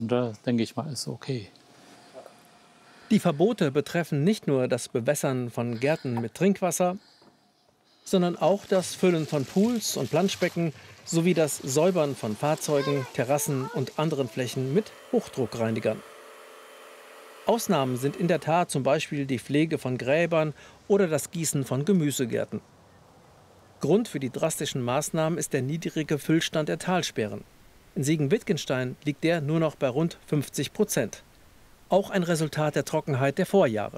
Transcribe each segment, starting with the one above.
Und da denke ich mal, ist okay. Die Verbote betreffen nicht nur das Bewässern von Gärten mit Trinkwasser, sondern auch das Füllen von Pools und Planschbecken sowie das Säubern von Fahrzeugen, Terrassen und anderen Flächen mit Hochdruckreinigern. Ausnahmen sind in der Tat zum Beispiel die Pflege von Gräbern oder das Gießen von Gemüsegärten. Grund für die drastischen Maßnahmen ist der niedrige Füllstand der Talsperren. In Siegen-Wittgenstein liegt der nur noch bei rund 50%. Auch ein Resultat der Trockenheit der Vorjahre.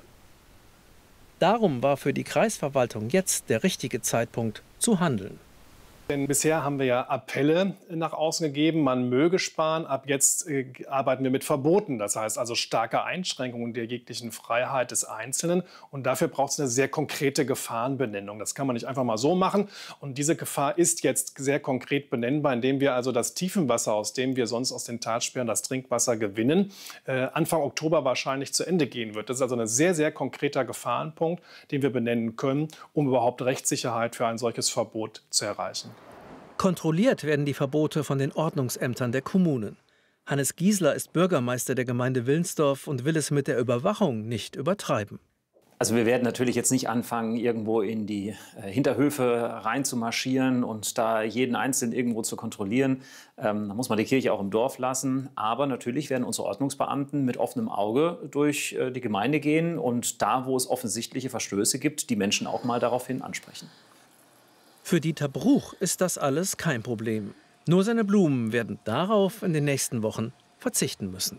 Darum war für die Kreisverwaltung jetzt der richtige Zeitpunkt zu handeln. Denn bisher haben wir ja Appelle nach außen gegeben, man möge sparen. Ab jetzt arbeiten wir mit Verboten. Das heißt also starke Einschränkungen der jeglichen Freiheit des Einzelnen. Und dafür braucht es eine sehr konkrete Gefahrenbenennung. Das kann man nicht einfach mal so machen. Und diese Gefahr ist jetzt sehr konkret benennbar, indem wir also das Tiefenwasser, aus dem wir sonst aus den Talsperren das Trinkwasser gewinnen, Anfang Oktober wahrscheinlich zu Ende gehen wird. Das ist also ein sehr, sehr konkreter Gefahrenpunkt, den wir benennen können, um überhaupt Rechtssicherheit für ein solches Verbot zu erreichen. Kontrolliert werden die Verbote von den Ordnungsämtern der Kommunen. Hannes Giesler ist Bürgermeister der Gemeinde Wilnsdorf und will es mit der Überwachung nicht übertreiben. Also wir werden natürlich jetzt nicht anfangen, irgendwo in die Hinterhöfe reinzumarschieren und da jeden Einzelnen irgendwo zu kontrollieren. Da muss man die Kirche auch im Dorf lassen. Aber natürlich werden unsere Ordnungsbeamten mit offenem Auge durch die Gemeinde gehen und da, wo es offensichtliche Verstöße gibt, die Menschen auch mal daraufhin ansprechen. Für Dieter Bruch ist das alles kein Problem. Nur seine Blumen werden darauf in den nächsten Wochen verzichten müssen.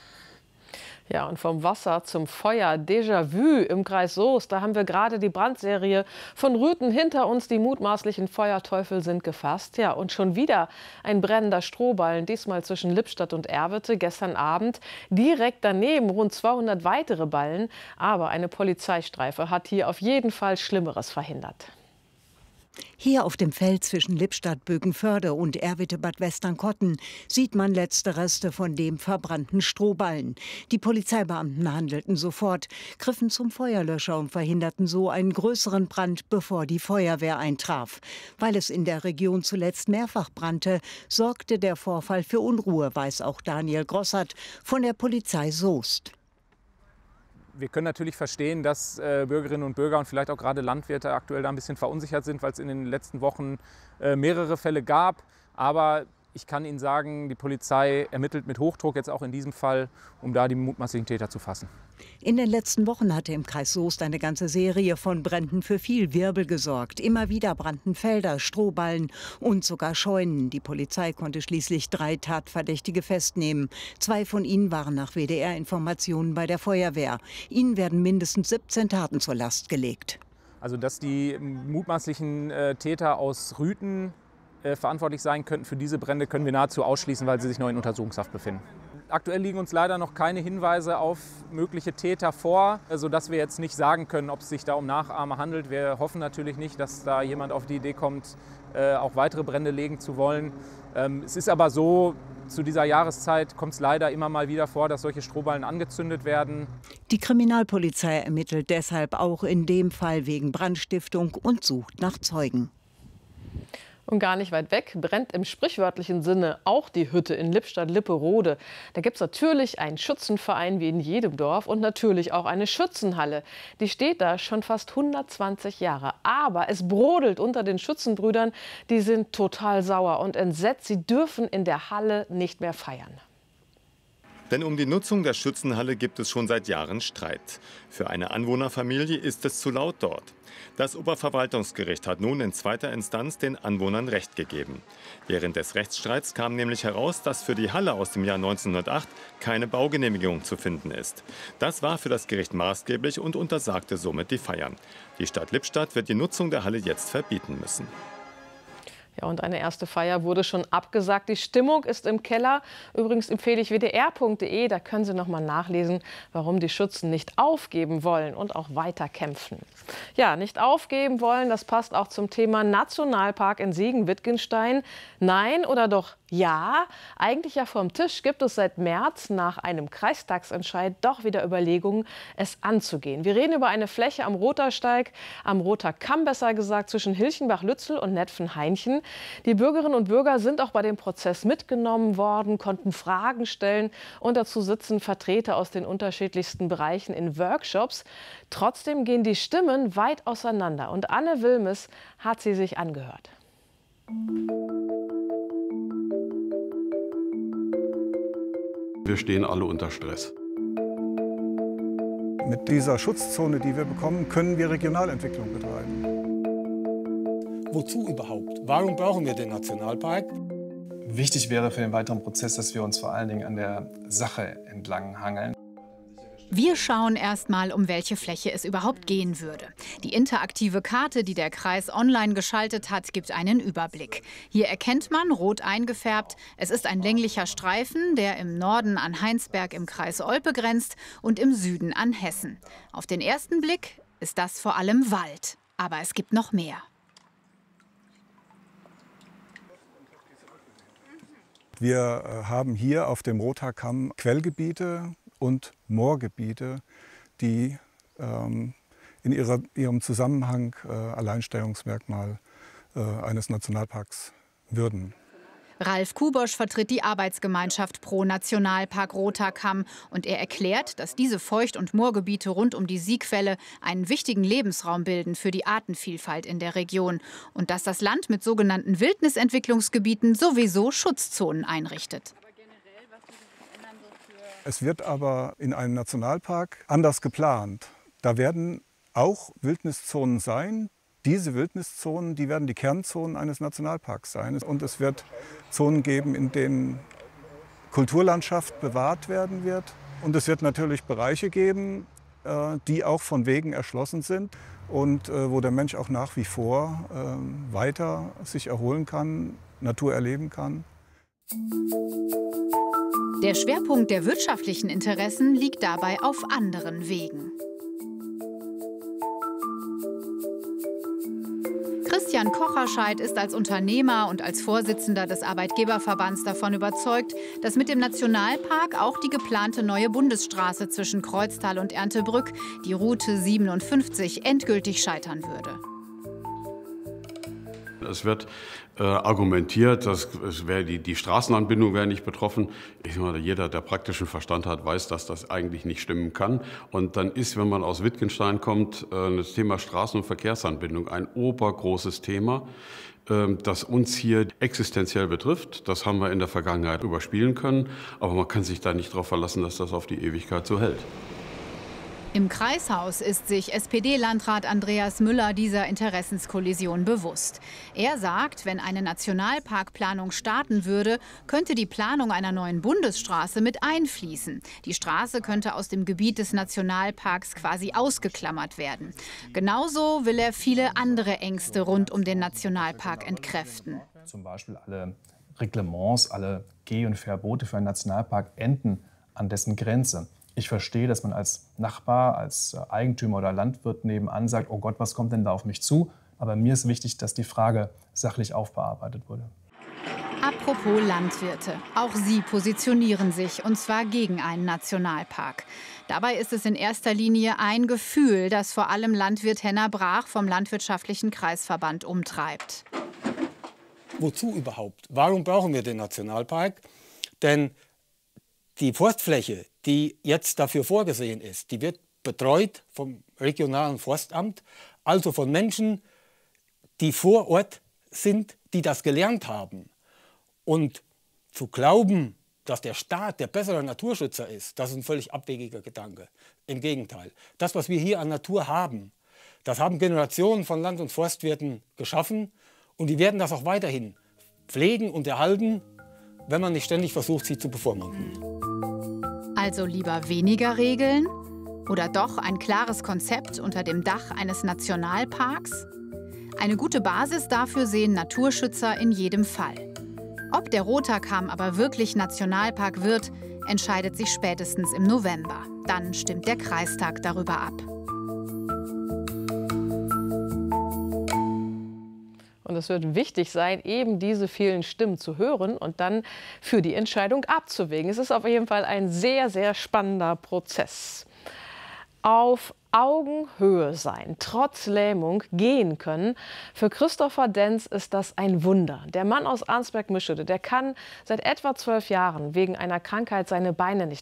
Ja, und vom Wasser zum Feuer, Déjà-vu im Kreis Soest. Da haben wir gerade die Brandserie von Rüthen hinter uns. Die mutmaßlichen Feuerteufel sind gefasst. Ja, und schon wieder ein brennender Strohballen, diesmal zwischen Lippstadt und Erwitte gestern Abend. Direkt daneben rund 200 weitere Ballen. Aber eine Polizeistreife hat hier auf jeden Fall Schlimmeres verhindert. Hier auf dem Feld zwischen Lippstadt-Bögenförde und Erwitte-Bad Westernkotten sieht man letzte Reste von dem verbrannten Strohballen. Die Polizeibeamten handelten sofort, griffen zum Feuerlöscher und verhinderten so einen größeren Brand, bevor die Feuerwehr eintraf. Weil es in der Region zuletzt mehrfach brannte, sorgte der Vorfall für Unruhe, weiß auch Daniel Grossert von der Polizei Soest. Wir können natürlich verstehen, dass Bürgerinnen und Bürger und vielleicht auch gerade Landwirte aktuell da ein bisschen verunsichert sind, weil es in den letzten Wochen mehrere Fälle gab. Aber ich kann Ihnen sagen, die Polizei ermittelt mit Hochdruck jetzt auch in diesem Fall, um da die mutmaßlichen Täter zu fassen. In den letzten Wochen hatte im Kreis Soest eine ganze Serie von Bränden für viel Wirbel gesorgt. Immer wieder brannten Felder, Strohballen und sogar Scheunen. Die Polizei konnte schließlich 3 Tatverdächtige festnehmen. 2 von ihnen waren nach WDR-Informationen bei der Feuerwehr. Ihnen werden mindestens 17 Taten zur Last gelegt. Also dass die mutmaßlichen Täter aus Rüthen verantwortlich sein könnten für diese Brände, können wir nahezu ausschließen, weil sie sich noch in Untersuchungshaft befinden. Aktuell liegen uns leider noch keine Hinweise auf mögliche Täter vor, sodass wir jetzt nicht sagen können, ob es sich da um Nachahmer handelt. Wir hoffen natürlich nicht, dass da jemand auf die Idee kommt, auch weitere Brände legen zu wollen. Es ist aber so, zu dieser Jahreszeit kommt es leider immer mal wieder vor, dass solche Strohballen angezündet werden. Die Kriminalpolizei ermittelt deshalb auch in dem Fall wegen Brandstiftung und sucht nach Zeugen. Und gar nicht weit weg brennt im sprichwörtlichen Sinne auch die Hütte in Lippstadt-Lipperode. Da gibt es natürlich einen Schützenverein wie in jedem Dorf und natürlich auch eine Schützenhalle. Die steht da schon fast 120 Jahre. Aber es brodelt unter den Schützenbrüdern. Die sind total sauer und entsetzt. Sie dürfen in der Halle nicht mehr feiern. Denn um die Nutzung der Schützenhalle gibt es schon seit Jahren Streit. Für eine Anwohnerfamilie ist es zu laut dort. Das Oberverwaltungsgericht hat nun in zweiter Instanz den Anwohnern Recht gegeben. Während des Rechtsstreits kam nämlich heraus, dass für die Halle aus dem Jahr 1908 keine Baugenehmigung zu finden ist. Das war für das Gericht maßgeblich und untersagte somit die Feiern. Die Stadt Lippstadt wird die Nutzung der Halle jetzt verbieten müssen. Ja, und eine erste Feier wurde schon abgesagt. Die Stimmung ist im Keller. Übrigens empfehle ich wdr.de. Da können Sie noch mal nachlesen, warum die Schützen nicht aufgeben wollen und auch weiter kämpfen. Ja, nicht aufgeben wollen, das passt auch zum Thema Nationalpark in Siegen-Wittgenstein. Nein oder doch ja? Eigentlich ja vom Tisch gibt es seit März nach einem Kreistagsentscheid doch wieder Überlegungen, es anzugehen. Wir reden über eine Fläche am Rothersteig, am Roter Kamm besser gesagt, zwischen Hilchenbach-Lützel und Netphen-Hainchen. Die Bürgerinnen und Bürger sind auch bei dem Prozess mitgenommen worden, konnten Fragen stellen und dazu sitzen Vertreter aus den unterschiedlichsten Bereichen in Workshops. Trotzdem gehen die Stimmen weit auseinander und Anne Wilmes hat sie sich angehört. Wir stehen alle unter Stress. Mit dieser Schutzzone, die wir bekommen, können wir Regionalentwicklung betreiben. Wozu überhaupt? Warum brauchen wir den Nationalpark? Wichtig wäre für den weiteren Prozess, dass wir uns vor allen Dingen an der Sache entlang hangeln. Wir schauen erst mal, um welche Fläche es überhaupt gehen würde. Die interaktive Karte, die der Kreis online geschaltet hat, gibt einen Überblick. Hier erkennt man, rot eingefärbt, es ist ein länglicher Streifen, der im Norden an Heinsberg im Kreis Olpe grenzt und im Süden an Hessen. Auf den ersten Blick ist das vor allem Wald. Aber es gibt noch mehr. Wir haben hier auf dem Rothaarkamm Quellgebiete und Moorgebiete, die in ihrem Zusammenhang Alleinstellungsmerkmal eines Nationalparks würden. Ralf Kubosch vertritt die Arbeitsgemeinschaft Pro Nationalpark Rothaarkamm und er erklärt, dass diese Feucht- und Moorgebiete rund um die Siegquelle einen wichtigen Lebensraum bilden für die Artenvielfalt in der Region und dass das Land mit sogenannten Wildnisentwicklungsgebieten sowieso Schutzzonen einrichtet. Es wird aber in einem Nationalpark anders geplant. Da werden auch Wildniszonen sein. Diese Wildniszonen, die werden die Kernzonen eines Nationalparks sein. Und es wird Zonen geben, in denen Kulturlandschaft bewahrt werden wird. Und es wird natürlich Bereiche geben, die auch von Wegen erschlossen sind und wo der Mensch auch nach wie vor weiter sich erholen kann, Natur erleben kann. Der Schwerpunkt der wirtschaftlichen Interessen liegt dabei auf anderen Wegen. Christian Kocherscheid ist als Unternehmer und als Vorsitzender des Arbeitgeberverbands davon überzeugt, dass mit dem Nationalpark auch die geplante neue Bundesstraße zwischen Kreuztal und Erntebrück, die Route 57, endgültig scheitern würde. Es wird argumentiert, dass die Straßenanbindung wäre nicht betroffen. Ich meine, jeder, der praktischen Verstand hat, weiß, dass das eigentlich nicht stimmen kann. Und dann ist, wenn man aus Wittgenstein kommt, das Thema Straßen- und Verkehrsanbindung ein obergroßes Thema, das uns hier existenziell betrifft. Das haben wir in der Vergangenheit überspielen können, aber man kann sich da nicht darauf verlassen, dass das auf die Ewigkeit so hält. Im Kreishaus ist sich SPD-Landrat Andreas Müller dieser Interessenskollision bewusst. Er sagt, wenn eine Nationalparkplanung starten würde, könnte die Planung einer neuen Bundesstraße mit einfließen. Die Straße könnte aus dem Gebiet des Nationalparks quasi ausgeklammert werden. Genauso will er viele andere Ängste rund um den Nationalpark entkräften. Zum Beispiel alle Reglements, alle Geh- und Verbote für einen Nationalpark enden an dessen Grenze. Ich verstehe, dass man als Nachbar, als Eigentümer oder Landwirt nebenan sagt, oh Gott, was kommt denn da auf mich zu? Aber mir ist wichtig, dass die Frage sachlich aufbearbeitet wurde. Apropos Landwirte. Auch sie positionieren sich, und zwar gegen einen Nationalpark. Dabei ist es in erster Linie ein Gefühl, das vor allem Landwirt Henner Brach vom Landwirtschaftlichen Kreisverband umtreibt. Wozu überhaupt? Warum brauchen wir den Nationalpark? Denn die Forstfläche, die jetzt dafür vorgesehen ist, die wird betreut vom regionalen Forstamt, also von Menschen, die vor Ort sind, die das gelernt haben. Und zu glauben, dass der Staat der bessere Naturschützer ist, das ist ein völlig abwegiger Gedanke. Im Gegenteil. Das, was wir hier an Natur haben, das haben Generationen von Land- und Forstwirten geschaffen und die werden das auch weiterhin pflegen und erhalten, wenn man nicht ständig versucht, sie zu bevormunden. Also lieber weniger Regeln oder doch ein klares Konzept unter dem Dach eines Nationalparks? Eine gute Basis dafür sehen Naturschützer in jedem Fall. Ob der Rothaarkamm aber wirklich Nationalpark wird, entscheidet sich spätestens im November. Dann stimmt der Kreistag darüber ab. Und es wird wichtig sein, eben diese vielen Stimmen zu hören und dann für die Entscheidung abzuwägen. Es ist auf jeden Fall ein sehr, sehr spannender Prozess. auf Augenhöhe sein, trotz Lähmung gehen können. Für Christopher Denz ist das ein Wunder. Der Mann aus Arnsberg-Mischede, der kann seit etwa 12 Jahren wegen einer Krankheit seine Beine nicht